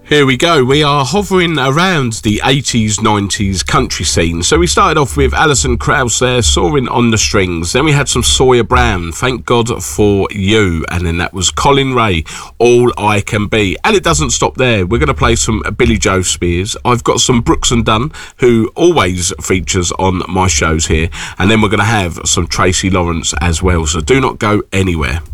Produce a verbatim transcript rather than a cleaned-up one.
Here we go. We are hovering around the eighties, nineties country scene. So we started off with Alison Krauss there, Soaring on the Strings. Then we had some Sawyer Brown, Thank God for You. And then that was Colin Ray, All I Can Be. And it doesn't stop there. We're going to play some Billy Joe Spears. I've got some Brooks and Dunn, who always features on my shows here. And then we're going to have some Tracy Lawrence as well. So do not go anywhere.